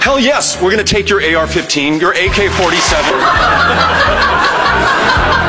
Hell yes, we're gonna take your AR-15, your AK-47.